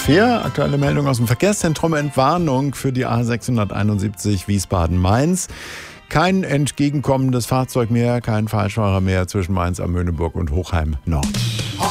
Verkehr. Aktuelle Meldung aus dem Verkehrszentrum. Entwarnung für die A671 Wiesbaden-Mainz. Kein entgegenkommendes Fahrzeug mehr, kein Falschfahrer mehr zwischen Mainz am Möhneburg und Hochheim Nord.